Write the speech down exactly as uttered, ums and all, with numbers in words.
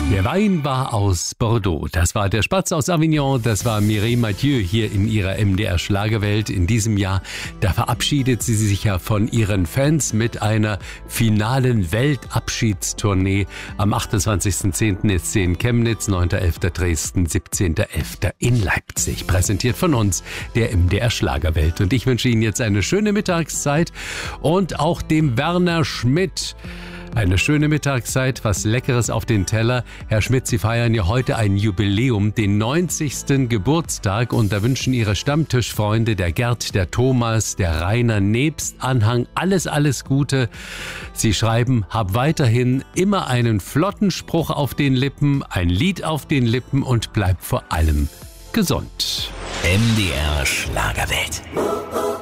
Der Wein war aus Bordeaux. Das war der Spatz aus Avignon. Das war Mireille Mathieu hier in ihrer M D R Schlagerwelt in diesem Jahr. Da verabschiedet sie sich ja von ihren Fans mit einer finalen Weltabschiedstournee. Am achtundzwanzigsten zehnten ist sie in Chemnitz, neunten elften Dresden, siebzehnten elften in Leipzig. Präsentiert von uns, der M D R Schlagerwelt. Und ich wünsche Ihnen jetzt eine schöne Mittagszeit und auch dem Werner Schmidt eine schöne Mittagszeit, was Leckeres auf den Teller. Herr Schmidt, Sie feiern ja heute ein Jubiläum, den neunzigsten Geburtstag, und da wünschen Ihre Stammtischfreunde, der Gerd, der Thomas, der Rainer, nebst Anhang alles, alles Gute. Sie schreiben, hab weiterhin immer einen flotten Spruch auf den Lippen, ein Lied auf den Lippen und bleib vor allem gesund. M D R Schlagerwelt.